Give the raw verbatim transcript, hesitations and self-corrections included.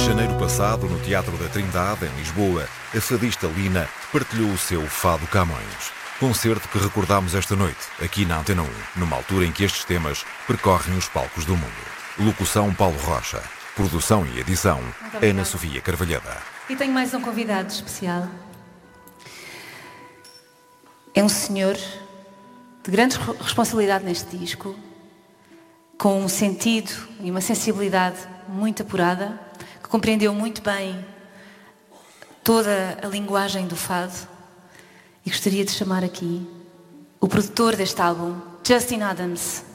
Janeiro passado, no Teatro da Trindade, em Lisboa, a fadista Lina partilhou o seu Fado Camões. Concerto que recordamos esta noite, aqui na Antena um, numa altura em que estes temas percorrem os palcos do mundo. Locução Paulo Rocha. Produção e edição Ana Sofia Carvalhada. E tenho mais um convidado especial. É um senhor de grande responsabilidade neste disco, com um sentido e uma sensibilidade muito apurada, que compreendeu muito bem toda a linguagem do fado, e gostaria de chamar aqui o produtor deste álbum, Justin Adams.